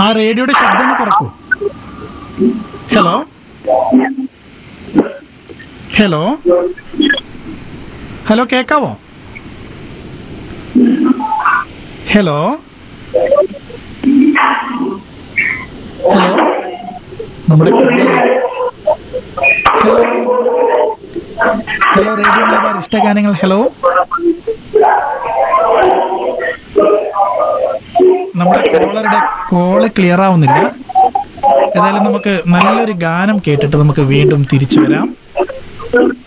ആ റേഡിയോയുടെ ശബ്ദം ഒന്ന് കുറക്കൂ. ഹലോ ഹലോ ഹലോ കേൾക്കാവോ? ഹലോ ഹലോ നമ്മുടെ ഹലോ ഹലോ റേഡിയോ മലബാർ ഇഷ്ടഗാനങ്ങൾ. ഹലോ നമ്മുടെ കോളറുടെ കോള് ക്ലിയർ ആവുന്നില്ല. ഏതായാലും നമുക്ക് നല്ലൊരു ഗാനം കേട്ടിട്ട് നമുക്ക് വീണ്ടും തിരിച്ചു വരാം.